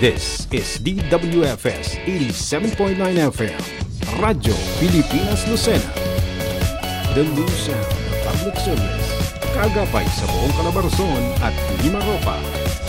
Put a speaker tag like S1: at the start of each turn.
S1: This is DWFS 87.9 FM, Radyo Pilipinas Lucena. The new sound of public service, kagabay sa buong Calabarzon at Limaropa.